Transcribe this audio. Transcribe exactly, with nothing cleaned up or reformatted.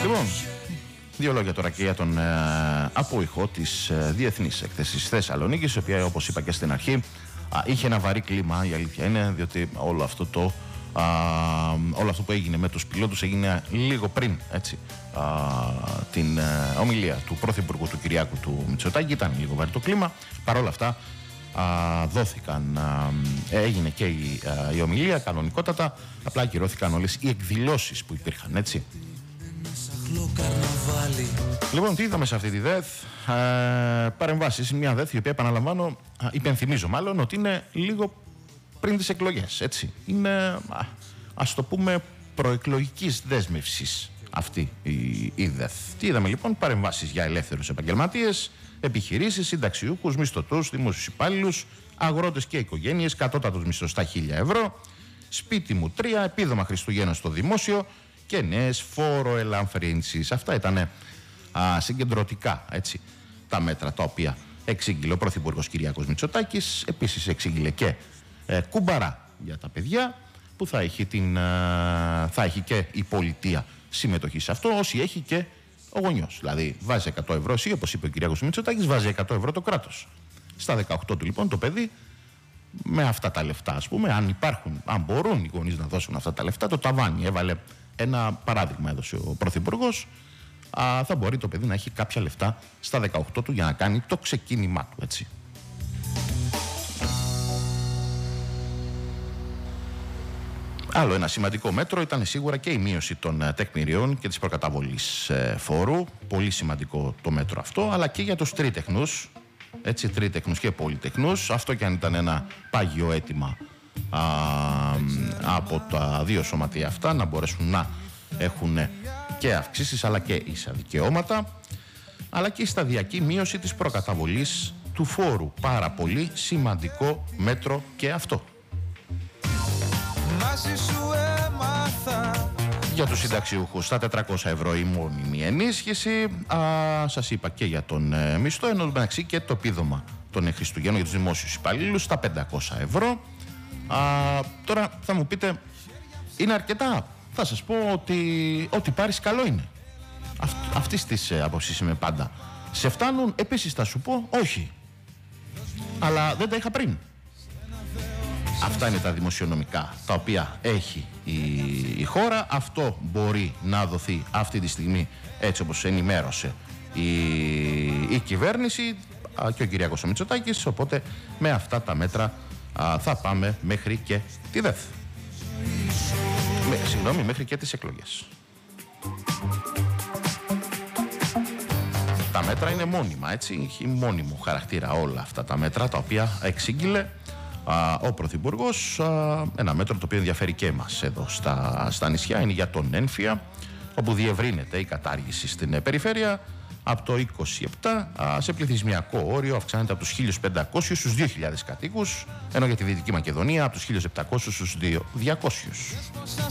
Λοιπόν, δύο λόγια τώρα και για τον ε, απόϊχο της ε, Διεθνής Έκθεσης Θεσσαλονίκης, η οποία, όπως είπα και στην αρχή, α, είχε ένα βαρύ κλίμα, η αλήθεια είναι, διότι όλο αυτό, το, α, όλο αυτό που έγινε με τους πιλότους έγινε λίγο πριν, έτσι, α, την ε, ομιλία του Πρωθυπουργού του Κυριάκου του Μητσοτάκη. Ήταν λίγο βαρύ το κλίμα. Παρ' όλα αυτά, α, δόθηκαν, α, έγινε και η, α, η ομιλία κανονικότατα, απλά ακυρώθηκαν όλες οι εκδηλώσεις που υπήρχαν, έτσι. Λοιπόν, τι είδαμε σε αυτή τη ΔΕΘ? Ε, παρεμβάσεις, μια ΔΕΘ η οποία, επαναλαμβάνω, υπενθυμίζω μάλλον ότι είναι λίγο πριν τις εκλογές, έτσι. Είναι, α, ας το πούμε, προεκλογικής δέσμευσης αυτή η, η ΔΕΘ. Τι είδαμε λοιπόν? Παρεμβάσεις για ελεύθερους επαγγελματίες, επιχειρήσεις, συνταξιούχους, μισθωτούς, δημόσιους υπάλληλους, αγρότες και οικογένειες, κατώτατος μισθός στα χίλια ευρώ, σπίτι μου τρία, επίδομα Χριστουγέννα στο δημόσιο και νέες φόροελαφρύνσεις. Αυτά ήταν συγκεντρωτικά, έτσι, τα μέτρα τα οποία εξήγηλε ο Πρωθυπουργός Κυριάκος Μητσοτάκης. Επίσης εξήγηλε και ε, κουμπαρά για τα παιδιά, που θα έχει, την, α, θα έχει και η πολιτεία συμμετοχή σε αυτό, όσοι έχει και ο γονιός. Δηλαδή βάζει εκατό ευρώ εσύ, όπως είπε ο Κυριάκος Μητσοτάκης, βάζει εκατό ευρώ το κράτος. Στα δεκαοκτώ του λοιπόν το παιδί, με αυτά τα λεφτά, ας πούμε, αν υπάρχουν, αν μπορούν οι γονείς να δώσουν αυτά τα λεφτά, το ταβάνι έβαλε. Ένα παράδειγμα έδωσε ο Πρωθυπουργός, α, θα μπορεί το παιδί να έχει κάποια λεφτά στα δεκαοκτώ του για να κάνει το ξεκίνημά του, έτσι. Άλλο ένα σημαντικό μέτρο ήταν σίγουρα και η μείωση των τεκμηρίων και της προκαταβολής ε, φόρου. Πολύ σημαντικό το μέτρο αυτό, αλλά και για τους τρίτεχνους, έτσι, τρίτεχνους και πολυτεχνούς. Αυτό και αν ήταν ένα πάγιο αίτημα Α, από τα δύο σωματεία αυτά, να μπορέσουν να έχουν και αυξήσεις αλλά και ίσα δικαιώματα, αλλά και η σταδιακή μείωση της προκαταβολής του φόρου. Πάρα πολύ σημαντικό μέτρο και αυτό. Για τους συνταξιούχους στα τετρακόσια ευρώ η μόνιμη ενίσχυση. Α, σας είπα και για τον ε, μισθό, ενώ μεταξύ και το επίδομα των Χριστουγέννων για τους δημόσιους υπαλλήλους στα πεντακόσια ευρώ. Α, τώρα θα μου πείτε, είναι αρκετά? Θα σας πω ότι ό,τι πάρεις καλό είναι. Αυτ, αυτής της ε, άποψης είμαι πάντα. Σε φτάνουν? Επίσης θα σου πω όχι. Αλλά δεν τα είχα πριν. Αυτά είναι τα δημοσιονομικά τα οποία έχει η, η χώρα. Αυτό μπορεί να δοθεί αυτή τη στιγμή, έτσι όπως ενημέρωσε η, η κυβέρνηση α, και ο Κυριάκος Μητσοτάκης. Οπότε με αυτά τα μέτρα α, θα πάμε μέχρι και τη ΔΕΘ. Με, συγγνώμη, μέχρι και τις εκλογές. Τα μέτρα είναι μόνιμα, έτσι, έχει μόνιμο χαρακτήρα όλα αυτά τα μέτρα τα οποία εξήγηλε α, ο Πρωθυπουργός. Α, ένα μέτρο το οποίο ενδιαφέρει και εμάς εδώ στα, στα νησιά, είναι για τον Ένφια, όπου διευρύνεται η κατάργηση στην περιφέρεια από το είκοσι επτά α, σε πληθυσμιακό όριο, αυξάνεται από τους χίλιους πεντακόσιους στους δύο χιλιάδες κατοίκους, ενώ για τη Δυτική Μακεδονία από τους χίλιους επτακόσιους στους δύο χιλιάδες διακόσιους.